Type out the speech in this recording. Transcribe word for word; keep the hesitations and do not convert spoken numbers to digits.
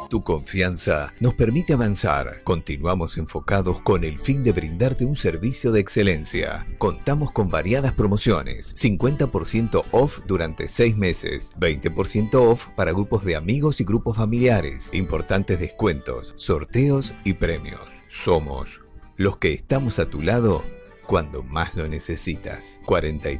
Tu confianza nos permite avanzar. Continuamos enfocados con el fin de brindarte un servicio de excelencia. Contamos con variadas promociones. cincuenta por ciento off durante seis meses. veinte por ciento off para grupos de amigos y grupos familiares. Importantes descuentos, sorteos y premios. Somos los que estamos a tu lado cuando más lo necesitas. cuarenta y